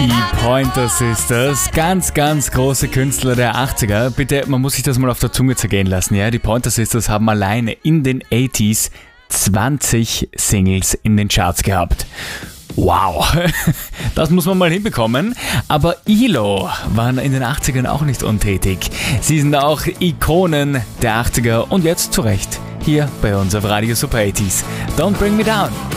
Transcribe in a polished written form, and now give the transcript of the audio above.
Die Pointer Sisters, ganz, ganz große Künstler der 80er. Bitte, man muss sich das mal auf der Zunge zergehen lassen, ja? Die Pointer Sisters haben alleine in den 80s 20 Singles in den Charts gehabt. Wow, das muss man mal hinbekommen. Aber ELO waren in den 80ern auch nicht untätig. Sie sind auch Ikonen der 80er und jetzt zu Recht hier bei uns auf Radio Super 80s. Don't Bring Me Down.